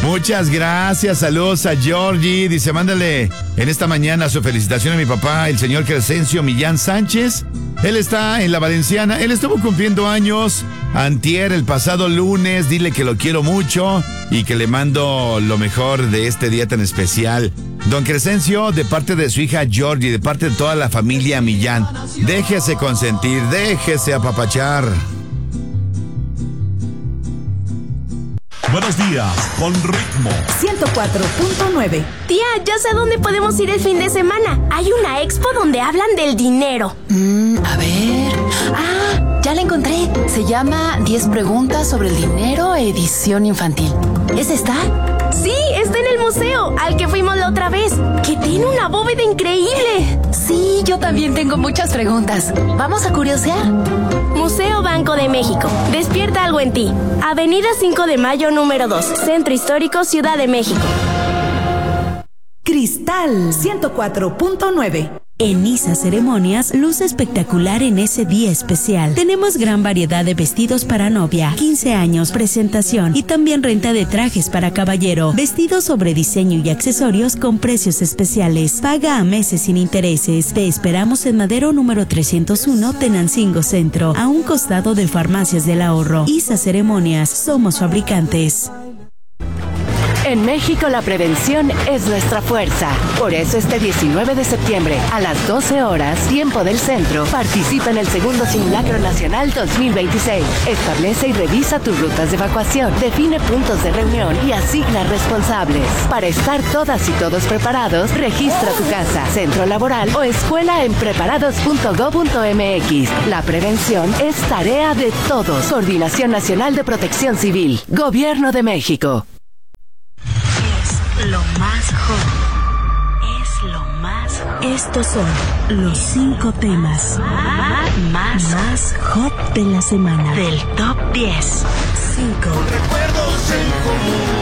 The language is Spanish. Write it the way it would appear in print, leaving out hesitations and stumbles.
Muchas gracias, saludos a Georgie. Dice, mándale en esta mañana su felicitación a mi papá, el señor Crescencio Millán Sánchez. Él está en la Valenciana, él estuvo cumpliendo años antier, el pasado lunes. Dile que lo quiero mucho y que le mando lo mejor de este día tan especial. Don Crescencio, de parte de su hija Georgie, de parte de toda la familia Millán, déjese consentir, déjese apapachar. Buenos días, con ritmo 104.9. Tía, ya sé dónde podemos ir el fin de semana. Hay una expo donde hablan del dinero. A ver. Ya la encontré. Se llama 10 preguntas sobre el dinero, edición infantil. ¿Es esta? Sí, está en el museo, al que fuimos la otra vez, que tiene una bóveda increíble. Sí, yo también tengo muchas preguntas. ¿Vamos a curiosear? Museo Banco de México. Despierta algo en ti. Avenida 5 de Mayo, número 2. Centro Histórico, Ciudad de México. Cristal 104.9. En Isa Ceremonias, luce espectacular en ese día especial. Tenemos gran variedad de vestidos para novia, 15 años, presentación y también renta de trajes para caballero. Vestidos sobre diseño y accesorios con precios especiales. Paga a meses sin intereses. Te esperamos en Madero número 301, Tenancingo Centro, a un costado de Farmacias del Ahorro. Isa Ceremonias, somos fabricantes. En México la prevención es nuestra fuerza. Por eso este 19 de septiembre a las 12 horas, tiempo del centro, participa en el segundo Simulacro Nacional 2026. Establece y revisa tus rutas de evacuación, define puntos de reunión y asigna responsables. Para estar todas y todos preparados, registra tu casa, centro laboral o escuela en preparados.go.mx. La prevención es tarea de todos. Coordinación Nacional de Protección Civil. Gobierno de México. Lo más hot. Es lo más hot. Estos son los 5 temas más hot de la semana. Del top 10. 5. Recuerdos en común.